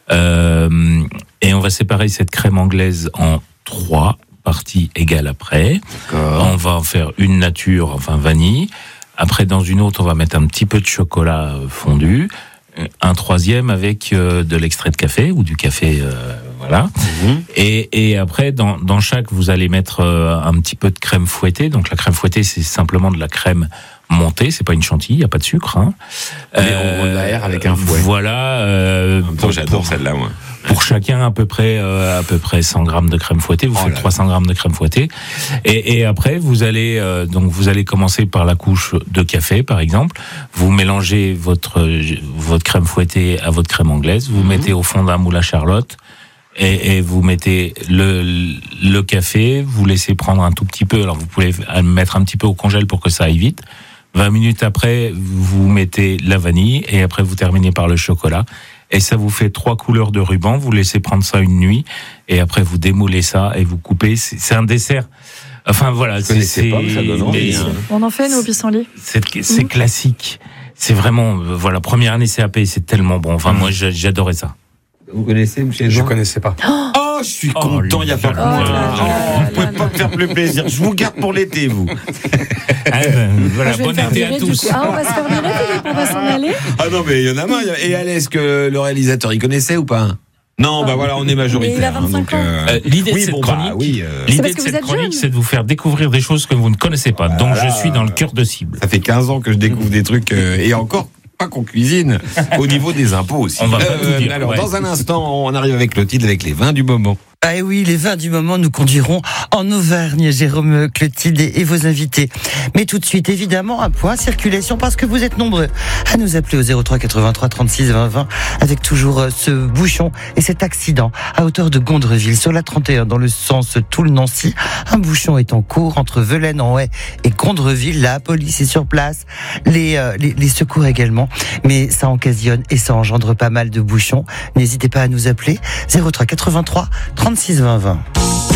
Et on va séparer cette crème anglaise en 3 parties égales après. D'accord. On va en faire une nature, enfin vanille. Après, dans une autre, on va mettre un petit peu de chocolat fondu. Un 3e avec de l'extrait de café ou du café, voilà. Et après, dans chaque, vous allez mettre un petit peu de crème fouettée. Donc la crème fouettée, c'est simplement de la crème montée, c'est pas une chantilly, il y a pas de sucre. Mais on roule l'air avec un fouet. Voilà. J'adore celle-là, moi. Pour chacun, à peu près 100 grammes de crème fouettée. Vous faites 300 grammes de crème fouettée. Et après, vous allez commencer par la couche de café, par exemple. Vous mélangez votre crème fouettée à votre crème anglaise. Vous mettez au fond d'un moule à Charlotte. Et vous mettez le café. Vous laissez prendre un tout petit peu. Alors, vous pouvez mettre un petit peu au congèle pour que ça aille vite. 20 minutes après, vous mettez la vanille. Et après, vous terminez par le chocolat. Et ça vous fait 3 couleurs de ruban. Vous laissez prendre ça une nuit. Et après, vous démoulez ça et vous coupez. C'est un dessert. Enfin, voilà. Je connaissais pas, mais ça donne envie. On en fait, nous, au pissenlit. C'est classique. C'est vraiment, voilà, première année CAP, c'est tellement bon. Enfin, moi, j'adorais ça. Vous connaissez, monsieur Je Jean ? connaissais pas. Oh, je suis content, il n'y a pas que moi. Vous pouvez pas me faire plus plaisir. Je vous garde pour l'été, vous. Voilà, Je vais bon me faire été à virer, du tous. coup. Ah, on va se faire virer, Philippe, on va s'en aller. Ah non, mais il y en a marre. Et allez, est-ce que le réalisateur, il connaissait ou pas ? Non, bah voilà, on est majoritaire. Mais il a 25 ans. L'idée de oui, cette bon, chronique, bah, oui, C'est l'idée parce de que cette vous êtes chronique, jeune. c'est de vous faire découvrir des choses que vous ne connaissez pas. Donc, je suis dans le cœur de cible. ça fait 15 ans que je découvre des trucs, et encore pas qu'on cuisine, au niveau des impôts aussi. On va pas tout dire, Alors, ouais. dans un instant, on arrive avec Clotilde, avec les vins du moment. Ah oui, les vins du moment nous conduiront en Auvergne, Jérôme Clotilde et vos invités. Mais tout de suite, évidemment, un point circulation parce que vous êtes nombreux à nous appeler au 03 83 36 20 20 avec toujours ce bouchon et cet accident à hauteur de Gondreville sur la 31 dans le sens Toul-Nancy. Un bouchon est en cours entre Velaine-en-Haye et Gondreville. La police est sur place, les secours également. Mais ça occasionne et ça engendre pas mal de bouchons. N'hésitez pas à nous appeler 03 83 36 20 20.